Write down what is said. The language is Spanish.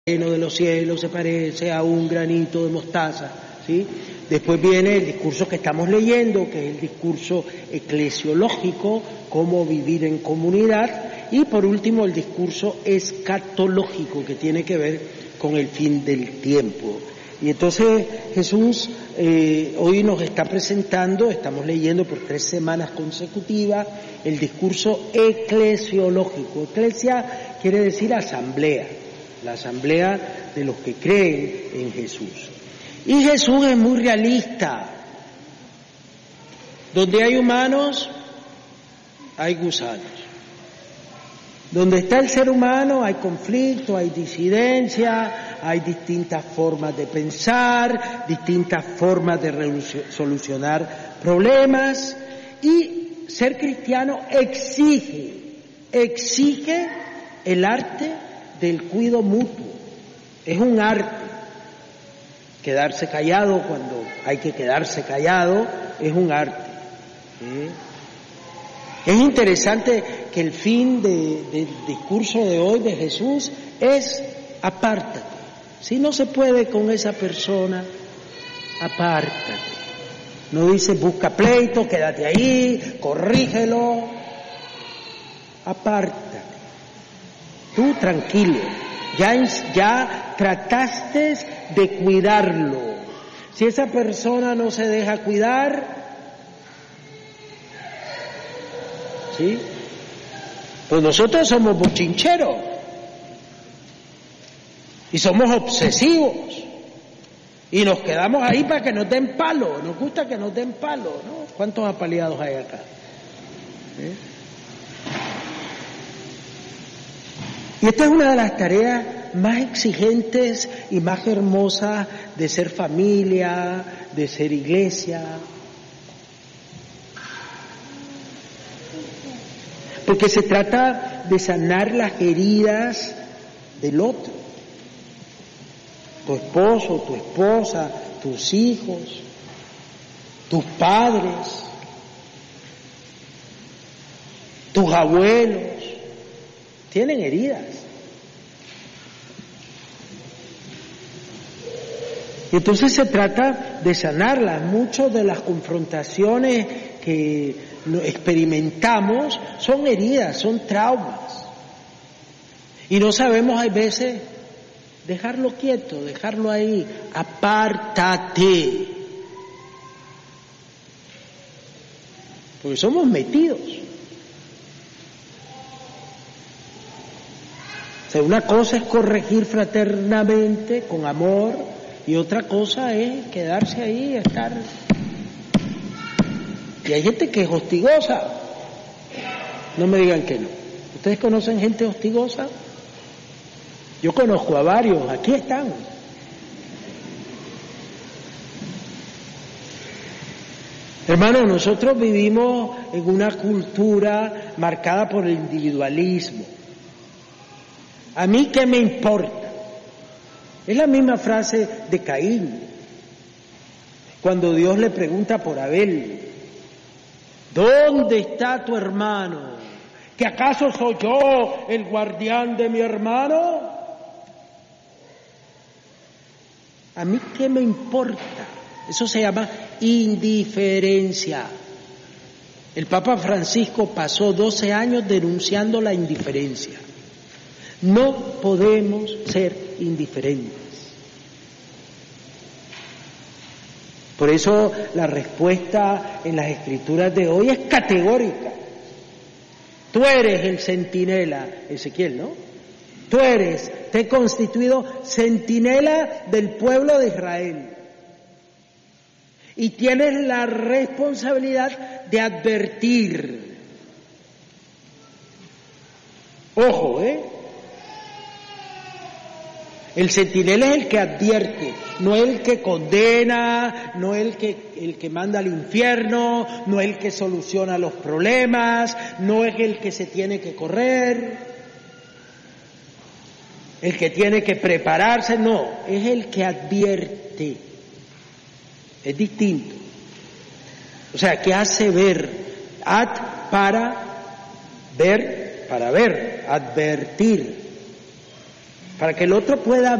reino de los cielos se parece a un granito de mostaza, ¿sí? Después viene el discurso que estamos leyendo, que es el discurso eclesiológico, cómo vivir en comunidad, y por último el discurso escatológico, que tiene que ver con el fin del tiempo. Y entonces Jesús hoy nos está presentando, estamos leyendo por 3 semanas consecutivas, el discurso eclesiológico. Eclesia quiere decir asamblea, la asamblea de los que creen en Jesús. Y Jesús es muy realista. Donde hay humanos, hay gusanos. Donde está el ser humano hay conflicto, hay disidencia, hay distintas formas de pensar, distintas formas de solucionar problemas, y ser cristiano exige el arte del cuidado mutuo. Es un arte. Quedarse callado cuando hay que quedarse callado es un arte. Es interesante que el fin del discurso de hoy de Jesús es apártate. Si no se puede con esa persona, apártate. No dice busca pleito, quédate ahí, corrígelo. Apártate. Tú tranquilo. Ya trataste de cuidarlo. Si esa persona no se deja cuidar, ¿sí? Pues nosotros somos bochincheros y somos obsesivos y nos quedamos ahí para que nos den palo. Nos gusta que nos den palo, ¿no? ¿Cuántos apaleados hay acá? Y esta es una de las tareas más exigentes y más hermosas de ser familia, de ser iglesia. Porque se trata de sanar las heridas del otro. Tu esposo, tu esposa, tus hijos, tus padres, tus abuelos, tienen heridas. Y entonces se trata de sanarlas. Muchas de las confrontaciones que experimentamos son heridas, son traumas. Y no sabemos a veces dejarlo quieto, dejarlo ahí. Apártate. Porque somos metidos. O sea, una cosa es corregir fraternamente, con amor, y otra cosa es quedarse ahí, estar. Y hay gente que es hostigosa. No me digan que no. ¿Ustedes conocen gente hostigosa? Yo conozco a varios, aquí están. Hermanos, nosotros vivimos en una cultura marcada por el individualismo. ¿A mí qué me importa? Es la misma frase de Caín, cuando Dios le pregunta por Abel: ¿dónde está tu hermano? ¿Que acaso soy yo el guardián de mi hermano? ¿A mí qué me importa? Eso se llama indiferencia. El Papa Francisco pasó 12 años denunciando la indiferencia. No podemos ser indiferentes. Por eso la respuesta en las Escrituras de hoy es categórica. Tú eres el centinela, Ezequiel, ¿no? Tú te he constituido centinela del pueblo de Israel. Y tienes la responsabilidad de advertir. Ojo, El centinela es el que advierte, no el que condena, no el que manda al infierno, no el que soluciona los problemas, no es el que se tiene que correr, el que tiene que prepararse, no, es el que advierte. Es distinto. O sea, que hace ver, para ver, advertir. para que el otro pueda